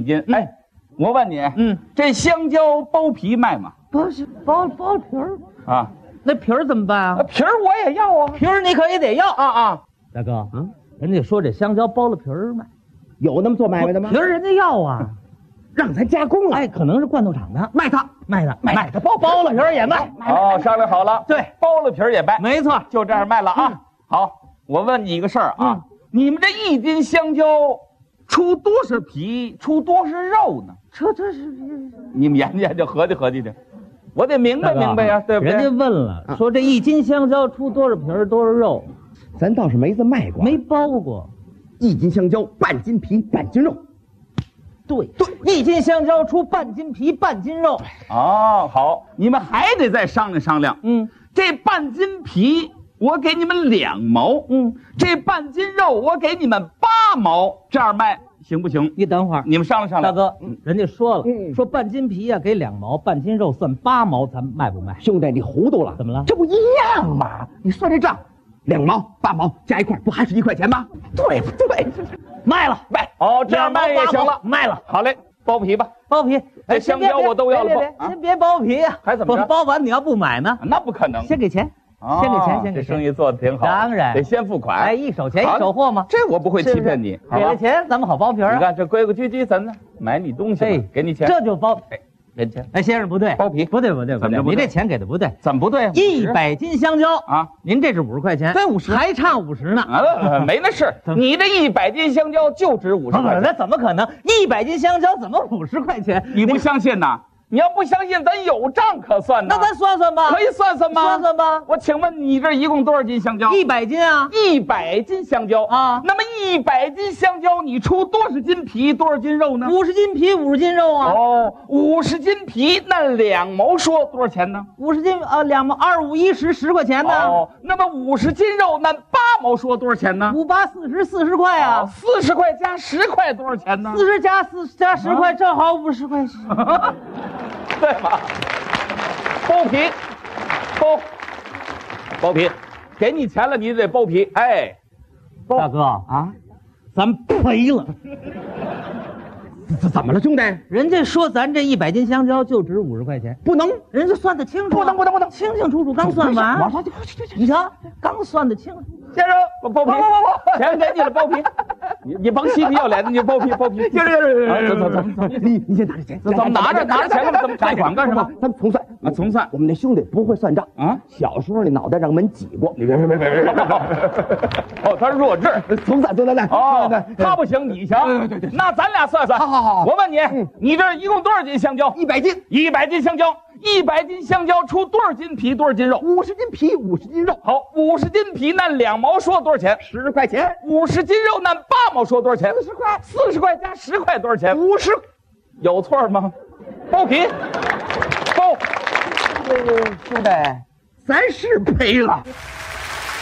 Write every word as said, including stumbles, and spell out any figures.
斤。哎，我问你，嗯，这香蕉剥皮卖吗？ 不是剥剥皮儿啊， 那皮儿怎么办啊？ 皮儿我也要啊， 皮儿你可也得要啊啊！ 大哥，嗯，人家说这香蕉剥了皮儿卖， 有那么做买卖的吗？ 皮儿人家要啊。 让咱加工了， 哎，可能是罐头厂的， 卖它， 卖它， 卖它， 包包了皮儿也卖。 哦，商量好了， 对， 包了皮儿也卖， 没错， 就这样卖了啊。好，我问你一个事儿啊，你们这一斤香蕉出多少皮，出多少肉呢？ 出多少皮？ 你们研究研究，合计合计去，我得明白明白呀，对不对？ 人家问了，说这一斤香蕉出多少皮儿，多少肉？ 咱倒是没这卖过， 没包过。 一斤香蕉，半斤皮，半斤肉。 对对，一斤香蕉出半斤皮，半斤肉。 哦，好，你们还得再商量商量。 嗯， 这半斤皮我给你们两毛，嗯，这半斤肉我给你们八毛，这样卖行不行？ 你等会儿， 你们商量商量。 大哥，嗯、人家说了，嗯、说半斤皮呀、啊、给两毛，半斤肉算八毛，咱卖不卖？ 兄弟，你糊涂了？ 怎么了？ 这不一样吗？你算这账，两毛八毛加一块，不还是一块钱吗？对不对？ 卖了， 卖哦，这样卖也行了， 卖了。 好嘞，剥皮吧， 剥皮。 这香蕉我都要了， 先别剥皮呀， 还怎么着？ 剥完你要不买呢？ 那不可能， 先给钱，先给钱，先给钱。 这生意做的挺好， 当然得先付款。 哎，一手钱一手货嘛， 这我不会欺骗你。 给了钱，咱们好剥皮啊。 你看这规规矩矩，咱呢买你东西，哎，给你钱， 这就剥。 哎，给钱。 哎，先生不对， 剥皮不对不对不对，你这钱给的不对， 怎么不对？ 一百斤香蕉啊， 您这是五十块钱， 对五十， 还差五十呢。 啊，没那事，你这一百斤香蕉就值五十块钱， 那怎么可能？一百斤香蕉怎么五十块钱？ 你不相信呐？你要不相信，咱有账可算呢。 那咱算算吧， 可以算算吗？ 算算吧。 我请问你这一共多少斤香蕉？ 一百斤啊！ 一百斤香蕉啊！那么一百斤香蕉，你出多少斤皮，多少斤肉呢？ 五十斤皮，五十斤肉啊！ 哦，五十斤皮，那两毛说多少钱呢？ 五十斤啊，两毛，二五一十，十块钱呢。 哦，那么五十斤肉，那八毛说多少钱呢？ 五八四十，四十块啊！ 四十块加十块多少钱呢？ 四十加四加十块，正好五十块钱。 对吧？剥皮，剥，剥皮，给你钱了，你得剥皮。哎， 大哥啊，咱赔了。 怎么了，兄弟？ 人家说咱这一百斤香蕉就值五十块钱， 不能， 人家算得清楚， 不能，不能，不能， 清清楚楚，刚算完。 我说， 你瞧，刚算得清。 先生，我剥皮，不不不，钱给你了，剥皮。你你甭嬉皮笑脸的，你剥皮剥皮。 行行行，走走走走，你你先拿着钱， 怎么拿着拿着钱了？怎么贷款干什么？ 咱们重算啊，重算。 我们那兄弟不会算账啊，小时候那脑袋让门挤过。你别别别别别别！ 哦，他是弱智。 重算，重算， 哦，他不行，你行。 对对对， 那咱俩算算。 好好好， 我问你，你这一共多少斤香蕉？ 一百斤， 一百斤香蕉。一百斤香蕉出多少斤皮，多少斤肉？ 五十斤皮，五十斤肉。 好，五十斤皮那两毛说多少钱？ 十块钱。 五十斤肉那八毛说多少钱？ 四十块。 四十块加十块多少钱？ 五十。 有错吗？剥皮，剥。 兄弟，咱是赔了。